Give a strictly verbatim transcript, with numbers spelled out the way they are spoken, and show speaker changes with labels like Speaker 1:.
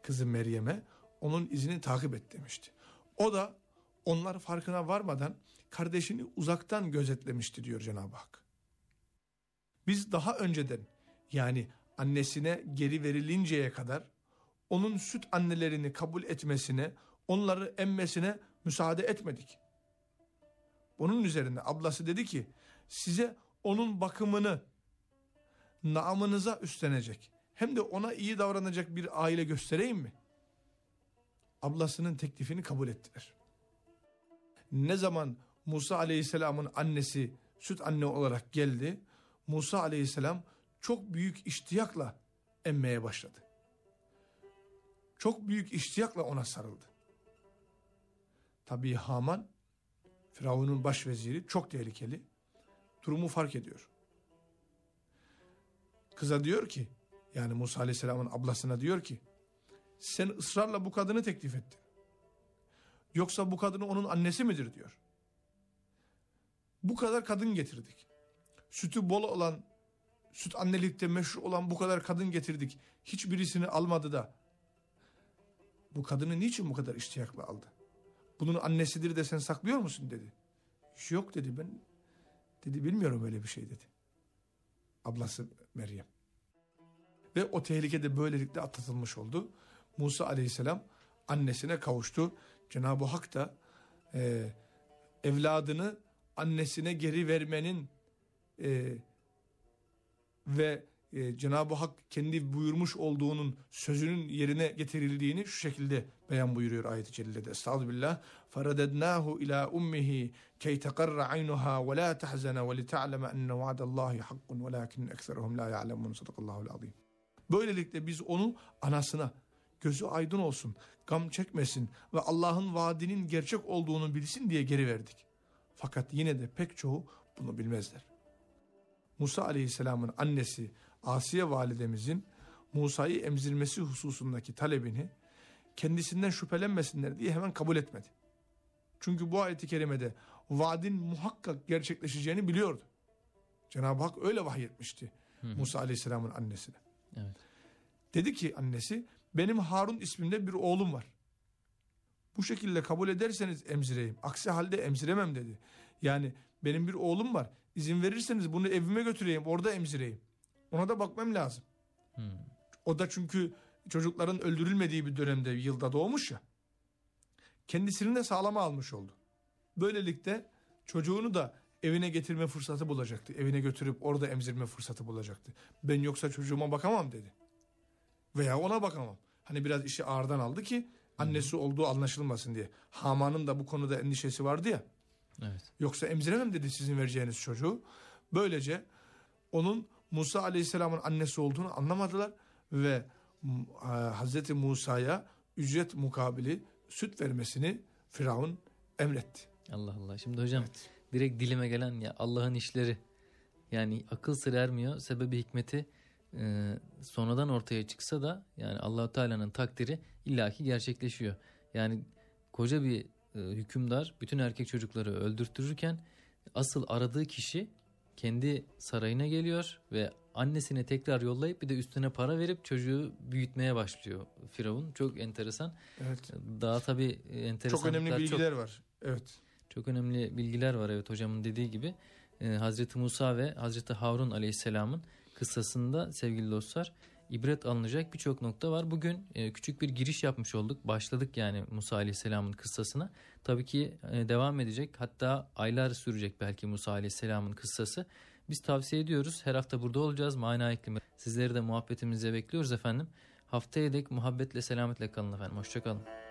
Speaker 1: kızı Meryem'e onun izini takip et demişti. O da onlar farkına varmadan kardeşini uzaktan gözetlemişti diyor Cenab-ı Hak. Biz daha önceden, yani annesine geri verilinceye kadar onun süt annelerini kabul etmesine, onları emmesine müsaade etmedik. Bunun üzerine ablası dedi ki, size onun bakımını namınıza üstlenecek, hem de ona iyi davranacak bir aile göstereyim mi? Ablasının teklifini kabul ettiler. Ne zaman Musa Aleyhisselam'ın annesi süt anne olarak geldi, Musa Aleyhisselam çok büyük iştiyakla emmeye başladı. Çok büyük iştiyakla ona sarıldı. Tabii Haman, Firavun'un başveziri, çok tehlikeli. Durumu fark ediyor. Kıza diyor ki, yani Musa Aleyhisselam'ın ablasına diyor ki, sen ısrarla bu kadını teklif ettin. Yoksa bu kadını onun annesi midir diyor. Bu kadar kadın getirdik. Sütü bol olan, süt annelikte meşhur olan bu kadar kadın getirdik. Hiçbirisini almadı da bu kadını niçin bu kadar iştiyakla aldı? Bunun annesidir de sen saklıyor musun dedi. Yok dedi, ben dedi bilmiyorum öyle bir şey dedi. Ablası Meryem. Ve o tehlikede böylelikle atlatılmış oldu. Musa Aleyhisselam annesine kavuştu. Cenab-ı Hak da e, evladını annesine geri vermenin e, ve e, Cenab-ı Hak kendi buyurmuş olduğunun sözünün yerine getirildiğini şu şekilde beyan buyuruyor ayet-i cellede. Estağfirullah. فَرَدَدْنَاهُ اِلَى اُمِّهِ كَيْ تَقَرَّ عَيْنُهَا وَلَا تَحْزَنَ وَلِتَعْلَمَ اَنَّ وَعْدَ اللّٰهِ حَقٌّ وَلَاكِنْ اَكْثَرُهُمْ لَا يَعْلَمُونَ صَدَقَ اللّٰهُ الْعَظِيمُ. Böylelikle biz onu anasına, gözü aydın olsun, gam çekmesin ve Allah'ın vaadinin gerçek olduğunu bilsin diye geri verdik. Fakat yine de pek çoğu bunu bilmezler. Musa Aleyhisselam'ın annesi Asiye validemizin Musa'yı emzirmesi hususundaki talebini kendisinden şüphelenmesinler diye hemen kabul etmedi. Çünkü bu ayet-i kerimede vaadin muhakkak gerçekleşeceğini biliyordu. Cenab-ı Hak öyle vahyetmişti hı hı. Musa Aleyhisselam'ın annesine. Evet. Dedi ki annesi, benim Harun isminde bir oğlum var. Bu şekilde kabul ederseniz emzireyim. Aksi halde emziremem dedi. Yani benim bir oğlum var. İzin verirseniz bunu evime götüreyim, orada emzireyim. Ona da bakmam lazım. Hmm. O da çünkü çocukların öldürülmediği bir dönemde, yılda doğmuş ya. Kendisini de sağlama almış oldu. Böylelikle çocuğunu da evine getirme fırsatı bulacaktı. Evine götürüp orada emzirme fırsatı bulacaktı. Ben yoksa çocuğuma bakamam dedi. Veya ona bakamam. Hani biraz işi ağırdan aldı ki annesi olduğu anlaşılmasın diye. Haman'ın da bu konuda endişesi vardı ya. Evet. Yoksa emziremem dedi sizin vereceğiniz çocuğu. Böylece onun Musa Aleyhisselam'ın annesi olduğunu anlamadılar ve Hazreti Musa'ya ücret mukabili süt vermesini Firavun emretti.
Speaker 2: Allah Allah. Şimdi hocam
Speaker 1: evet.
Speaker 2: direkt dilime gelen ya Allah'ın işleri, yani akıl sır ermiyor, sebebi hikmeti e, sonradan ortaya çıksa da yani Allah-u Teala'nın takdiri illaki gerçekleşiyor. Yani koca bir e, hükümdar bütün erkek çocukları öldürtürürken asıl aradığı kişi kendi sarayına geliyor ve annesine tekrar yollayıp bir de üstüne para verip çocuğu büyütmeye başlıyor Firavun. Çok enteresan.
Speaker 1: Evet.
Speaker 2: Daha tabii enteresan.
Speaker 1: Çok önemli bilgiler çok, var. Evet.
Speaker 2: Çok önemli bilgiler var evet hocamın dediği gibi. Ee, Hazreti Musa ve Hazreti Harun Aleyhisselam'ın kıssasında sevgili dostlar ibret alınacak birçok nokta var. Bugün e, küçük bir giriş yapmış olduk. Başladık yani Musa Aleyhisselam'ın kıssasına. Tabii ki e, devam edecek. Hatta aylar sürecek belki Musa Aleyhisselam'ın kıssası. Biz tavsiye ediyoruz. Her hafta burada olacağız. Mana iklimi. Sizleri de muhabbetimize bekliyoruz efendim. Haftaya dek muhabbetle selametle kalın efendim. Hoşça kalın.